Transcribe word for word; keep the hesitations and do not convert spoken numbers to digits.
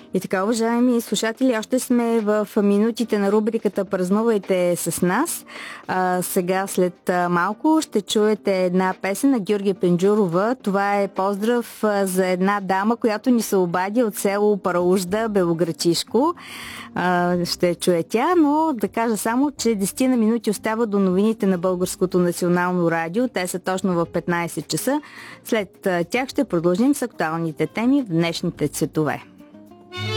И така, уважаеми слушатели, още сме в минутите на рубриката "Празнувайте с нас". А, сега след малко ще чуете една песен на Георгия Пенджурова. Това е поздрав за една дама, която ни се обади от село Параужда, Белоградчишко. А, ще чуе тя, но да кажа само, че десет на минути остава до новините на Българското национално радио. Те са точно в петнайсет часа. След тях ще продължим с актуалните теми в днешните цветове.